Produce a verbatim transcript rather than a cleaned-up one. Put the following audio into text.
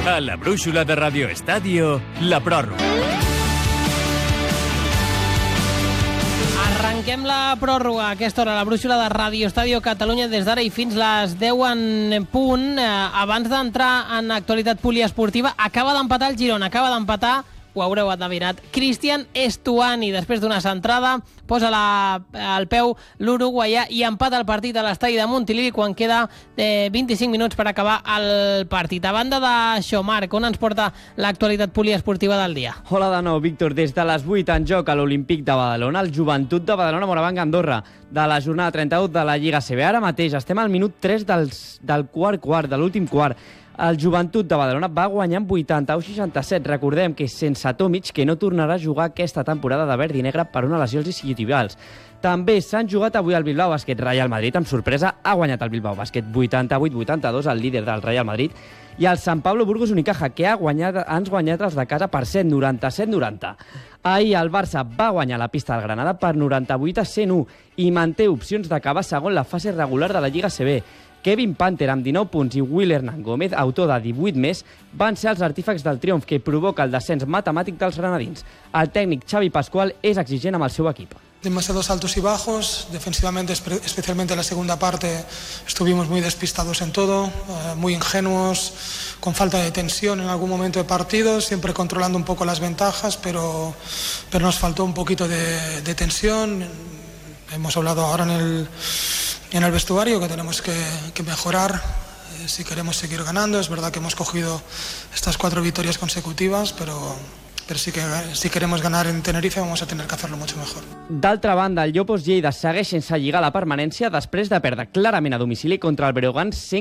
A la brúixola de Radio Estadio, la pròrroga. Arrenquem la pròrroga a aquesta hora, la brúixola de Radio Estadio Catalunya, des d'ara i fins les deu en punt. Eh, abans d'entrar en actualitat poliesportiva, acaba d'empatar el Girona, acaba d'empatar, ho haureu endevinat, Cristian Estuani, després d'una centrada, posa la, al peu l'uruguaià i empata el partit a l'estadi de Montilivi quan queda eh, vint-i-cinc minuts per acabar el partit. A banda d'això, Marc, on ens porta l'actualitat poliesportiva del dia? Hola de nou, Víctor. Des de les vuit en joc a l'Olímpic de Badalona, el Joventut de Badalona, Morabanc, Andorra, de la jornada trenta-u de la Lliga A C B. Ara mateix estem al minut tres dels, del quart quart, de l'últim quart. El Joventut de Badalona va guanyar amb vuitanta-u a seixanta-set. Recordem que sense Tomic, que no tornarà a jugar aquesta temporada de verd i negre per una lesió als isquiotibials. També s'han jugat avui al Bilbao Bàsquet. Real Madrid, amb sorpresa, ha guanyat el Bilbao Bàsquet vuitanta-vuit a vuitanta-dos, el líder del Real Madrid, i el Sant Pablo Burgos Unicaja, que ha guanyat, han guanyat els de casa per cent noranta-set a noranta. Ahir el Barça va guanyar la pista del Granada per noranta-vuit a cent u i manté opcions d'acabar segon la fase regular de la Lliga A C B. Kevin Panther, amb dinou punts, i Will Hernán Gómez, autor de divuit més, van ser els artífecs del triomf que provoca el descens matemàtic dels granadins. El tècnic Xavi Pascual és exigent amb el seu equip. Demasiados altos y bajos, defensivamente, especialmente en la segunda parte, estuvimos muy despistados en todo, eh, muy ingenuos, con falta de tensión en algún momento de partido, siempre controlando un poco las ventajas, pero, pero nos faltó un poquito de, de tensión. Hemos hablado ahora en el, en el vestuario que tenemos que, que mejorar eh, si queremos seguir ganando. Es verdad que hemos cogido estas cuatro victorias consecutivas, pero... però sí que si queremos ganar en Tenerife vamos a tener que hacerlo mucho mejor. D'altra banda, el Llopos Lleida segueix sense lligar la permanència després de perdre clarament a domicili contra el Breogán cent